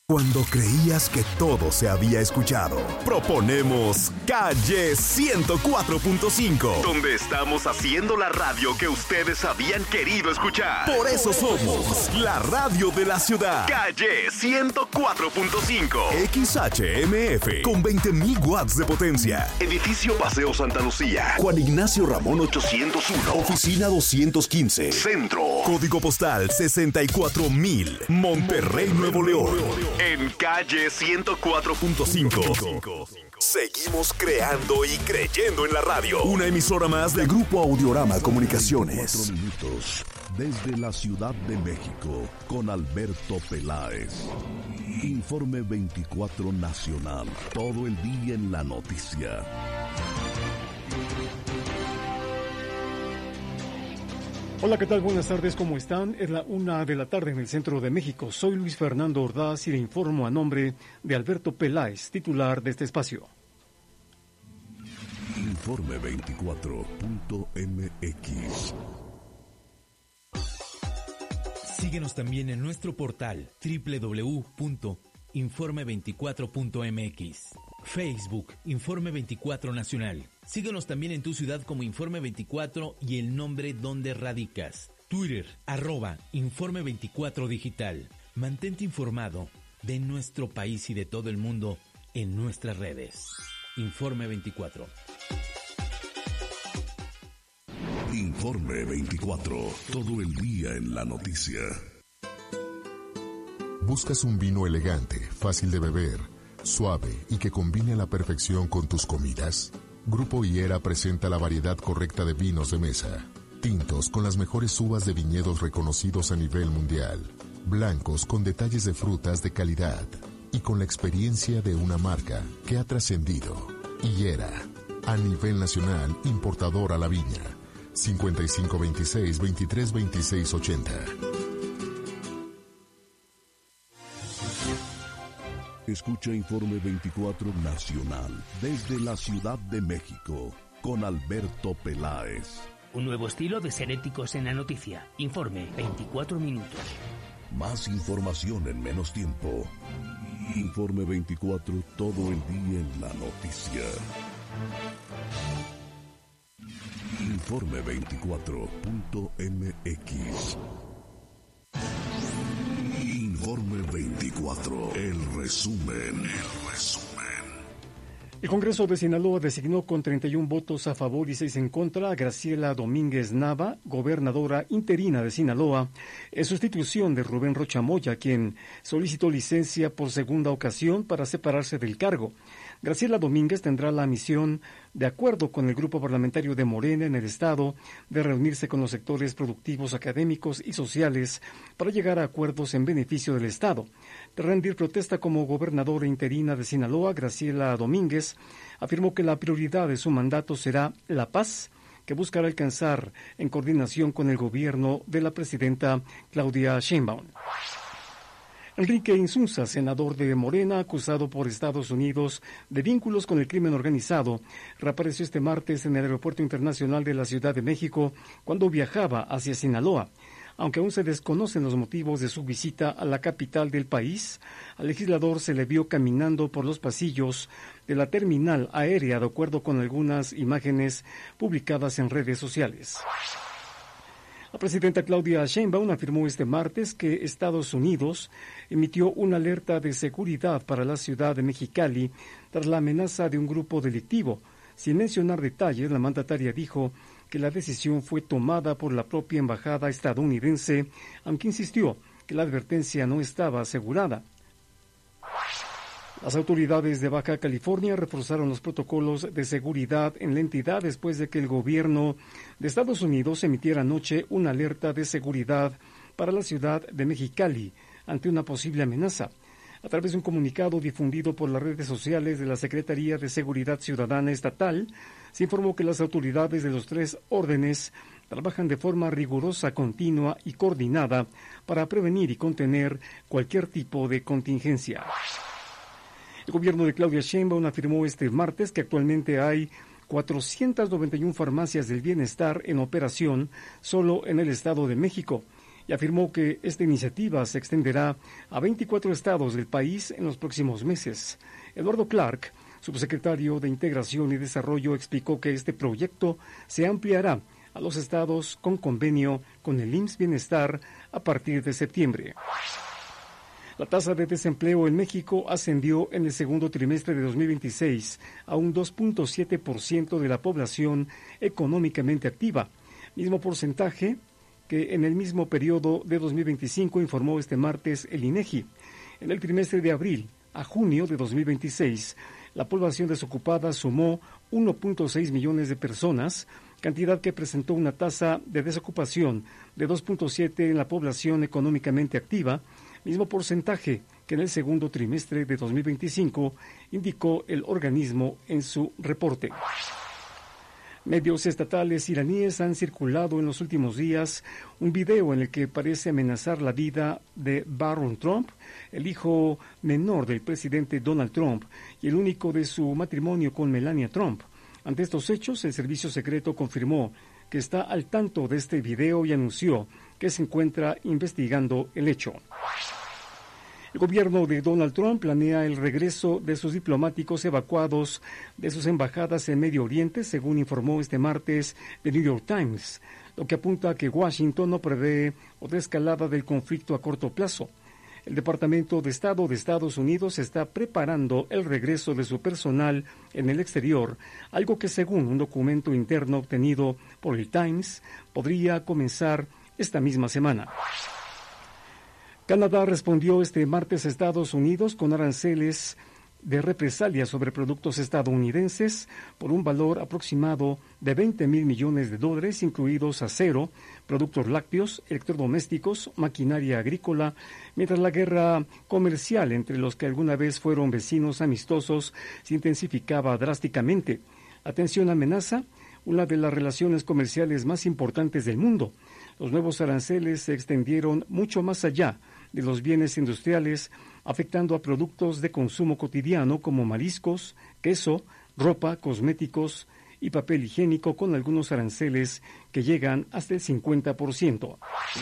Cuando creías que todo se había escuchado, proponemos Calle 104.5, donde estamos haciendo la radio que ustedes habían querido escuchar. Por eso somos la radio de la ciudad. Calle 104.5, XHMF, con 20,000 watts de potencia. Edificio Paseo Santa Lucía, Juan Ignacio Ramón 801, Oficina 215, Centro. Código postal 64,000, Monterrey, Nuevo León. En Calle 104.5. Seguimos creando y creyendo en la radio. Una emisora más del Grupo Audiorama Comunicaciones. 4 minutos desde la Ciudad de México con Alberto Peláez. Informe 24 Nacional. Todo el día en la noticia. Hola, ¿qué tal? Buenas tardes, ¿cómo están? Es la 1 de la tarde en el centro de México. Soy Luis Fernando Ordaz y le informo a nombre de Alberto Peláez, titular de este espacio. Informe 24.mx. Síguenos también en nuestro portal www.informe24.mx. Facebook, Informe 24 Nacional. Síguenos también en tu ciudad como Informe 24 y el nombre donde radicas. Twitter, @Informe 24 Digital. Mantente informado de nuestro país y de todo el mundo en nuestras redes. Informe 24. Informe 24. Todo el día en la noticia. ¿Buscas un vino elegante, fácil de beber, suave y que combine a la perfección con tus comidas? Grupo Higuera presenta la variedad correcta de vinos de mesa. Tintos con las mejores uvas de viñedos reconocidos a nivel mundial. Blancos con detalles de frutas de calidad. Y con la experiencia de una marca que ha trascendido. Higuera, a nivel nacional, importador a la viña. 5526-232680. Escucha Informe 24 Nacional desde la Ciudad de México con Alberto Peláez. Un nuevo estilo de ser éticos en la noticia. Informe 24 minutos. Más información en menos tiempo. Informe 24, todo el día en la noticia. Informe 24.mx. Informe 24, el resumen. El Congreso de Sinaloa designó con 31 votos a favor y 6 en contra a Graciela Domínguez Nava, gobernadora interina de Sinaloa, en sustitución de Rubén Rocha Moya, quien solicitó licencia por segunda ocasión para separarse del cargo. Graciela Domínguez tendrá la misión, de acuerdo con el grupo parlamentario de Morena en el Estado, de reunirse con los sectores productivos, académicos y sociales para llegar a acuerdos en beneficio del Estado. De rendir protesta como gobernadora interina de Sinaloa, Graciela Domínguez afirmó que la prioridad de su mandato será la paz, que buscará alcanzar en coordinación con el gobierno de la presidenta Claudia Sheinbaum. Enrique Insunza, senador de Morena, acusado por Estados Unidos de vínculos con el crimen organizado, reapareció este martes en el Aeropuerto Internacional de la Ciudad de México cuando viajaba hacia Sinaloa. Aunque aún se desconocen los motivos de su visita a la capital del país, al legislador se le vio caminando por los pasillos de la terminal aérea, de acuerdo con algunas imágenes publicadas en redes sociales. La presidenta Claudia Sheinbaum afirmó este martes que Estados Unidos emitió una alerta de seguridad para la ciudad de Mexicali tras la amenaza de un grupo delictivo. Sin mencionar detalles, la mandataria dijo que la decisión fue tomada por la propia embajada estadounidense, aunque insistió que la advertencia no estaba asegurada. Las autoridades de Baja California reforzaron los protocolos de seguridad en la entidad después de que el gobierno de Estados Unidos emitiera anoche una alerta de seguridad para la ciudad de Mexicali ante una posible amenaza. A través de un comunicado difundido por las redes sociales de la Secretaría de Seguridad Ciudadana Estatal, se informó que las autoridades de los 3 órdenes trabajan de forma rigurosa, continua y coordinada para prevenir y contener cualquier tipo de contingencia. El gobierno de Claudia Sheinbaum afirmó este martes que actualmente hay 491 farmacias del bienestar en operación solo en el Estado de México y afirmó que esta iniciativa se extenderá a 24 estados del país en los próximos meses. Eduardo Clark, subsecretario de Integración y Desarrollo, explicó que este proyecto se ampliará a los estados con convenio con el IMSS Bienestar a partir de septiembre. La tasa de desempleo en México ascendió en el segundo trimestre de 2026 a un 2.7% de la población económicamente activa, mismo porcentaje que en el mismo periodo de 2025, informó este martes el INEGI. En el trimestre de abril a junio de 2026, la población desocupada sumó 1.6 millones de personas, cantidad que presentó una tasa de desocupación de 2.7 en la población económicamente activa, mismo porcentaje que en el segundo trimestre de 2025, indicó el organismo en su reporte. Medios estatales iraníes han circulado en los últimos días un video en el que parece amenazar la vida de Barron Trump, el hijo menor del presidente Donald Trump y el único de su matrimonio con Melania Trump. Ante estos hechos, el servicio secreto confirmó que está al tanto de este video y anunció que se encuentra investigando el hecho. El gobierno de Donald Trump planea el regreso de sus diplomáticos evacuados de sus embajadas en Medio Oriente, según informó este martes The New York Times, lo que apunta a que Washington no prevé otra escalada del conflicto a corto plazo. El Departamento de Estado de Estados Unidos está preparando el regreso de su personal en el exterior, algo que, según un documento interno obtenido por el Times, podría comenzar esta misma semana. Canadá respondió este martes a Estados Unidos con aranceles de represalia sobre productos estadounidenses por un valor aproximado de $20 mil millones, incluidos acero, productos lácteos, electrodomésticos, maquinaria agrícola, mientras la guerra comercial entre los que alguna vez fueron vecinos amistosos se intensificaba drásticamente. La tensión amenaza una de las relaciones comerciales más importantes del mundo. Los nuevos aranceles se extendieron mucho más allá de los bienes industriales, afectando a productos de consumo cotidiano como mariscos, queso, ropa, cosméticos y papel higiénico, con algunos aranceles que llegan hasta el 50%.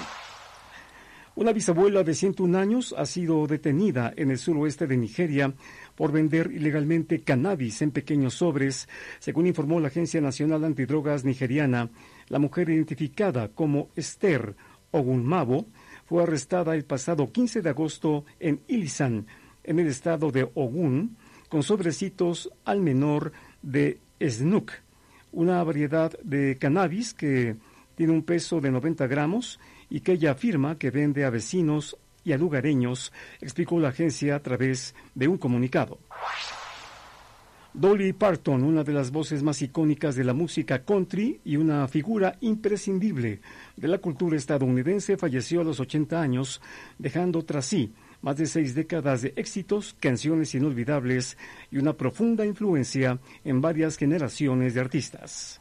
Una bisabuela de 101 años ha sido detenida en el suroeste de Nigeria por vender ilegalmente cannabis en pequeños sobres, según informó la Agencia Nacional Antidrogas nigeriana. La mujer, identificada como Esther Ogunmabo, fue arrestada el pasado 15 de agosto en Ilisan, en el estado de Ogun, con sobrecitos al menor de Snook, una variedad de cannabis que tiene un peso de 90 gramos y que ella afirma que vende a vecinos y a lugareños, explicó la agencia a través de un comunicado. Dolly Parton, una de las voces más icónicas de la música country y una figura imprescindible de la cultura estadounidense, falleció a los 80 años, dejando tras sí más de 6 décadas de éxitos, canciones inolvidables y una profunda influencia en varias generaciones de artistas.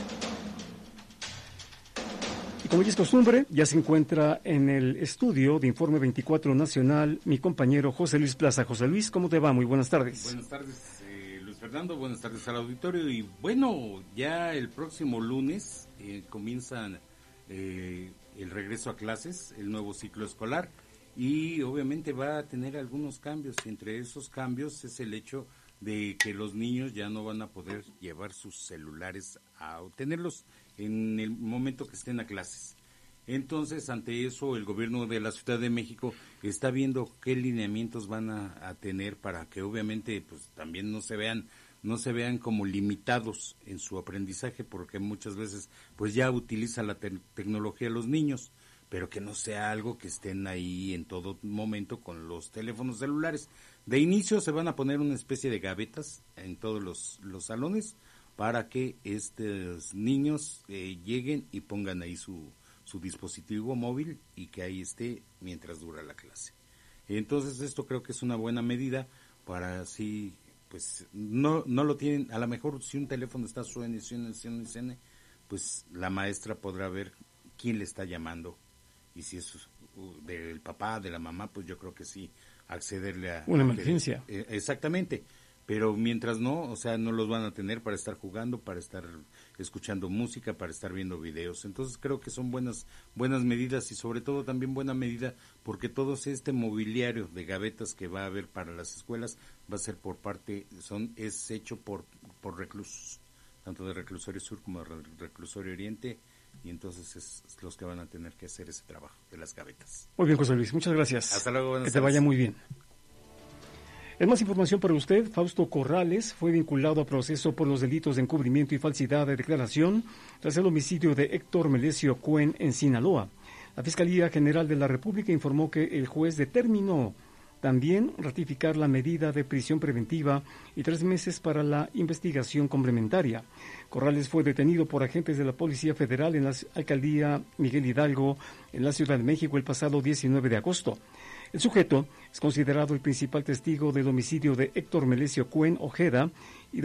Y como ya es costumbre, ya se encuentra en el estudio de Informe 24 Nacional mi compañero José Luis Plaza. José Luis, ¿cómo te va? Muy buenas tardes. Buenas tardes, Luis Fernando, buenas tardes al auditorio. Y bueno, ya el próximo lunes comienza el regreso a clases, el nuevo ciclo escolar, y obviamente va a tener algunos cambios. Entre esos cambios es el hecho de que los niños ya no van a poder llevar sus celulares a obtenerlos en el momento que estén a clases. Entonces, ante eso, el gobierno de la Ciudad de México está viendo qué lineamientos van a tener para que obviamente pues también no se vean como limitados en su aprendizaje, porque muchas veces pues ya utilizan la tecnología los niños, pero que no sea algo que estén ahí en todo momento con los teléfonos celulares. De inicio se van a poner una especie de gavetas en todos los salones para que estos niños lleguen y pongan ahí su dispositivo móvil y que ahí esté mientras dura la clase. Entonces esto creo que es una buena medida para así, pues no lo tienen, a lo mejor si un teléfono está suene, pues la maestra podrá ver quién le está llamando, y si es del papá, de la mamá, pues yo creo que sí, accederle a una emergencia. Exactamente, pero mientras no, o sea, no los van a tener para estar jugando, para estar escuchando música, para estar viendo videos. Entonces creo que son buenas medidas y sobre todo también buena medida porque todo este mobiliario de gavetas que va a haber para las escuelas va a ser es hecho por reclusos, tanto de Reclusorio Sur como de Reclusorio Oriente, y entonces es los que van a tener que hacer ese trabajo de las gavetas. Muy bien, José Luis, muchas gracias. Hasta luego, buenas tardes. Que te vaya muy bien. En más información para usted, Fausto Corrales fue vinculado a proceso por los delitos de encubrimiento y falsidad de declaración tras el homicidio de Héctor Melesio Cuen en Sinaloa. La Fiscalía General de la República informó que el juez determinó también ratificar la medida de prisión preventiva y 3 meses para la investigación complementaria. Corrales fue detenido por agentes de la Policía Federal en la alcaldía Miguel Hidalgo, en la Ciudad de México, el pasado 19 de agosto. El sujeto es considerado el principal testigo del homicidio de Héctor Melesio Cuen Ojeda y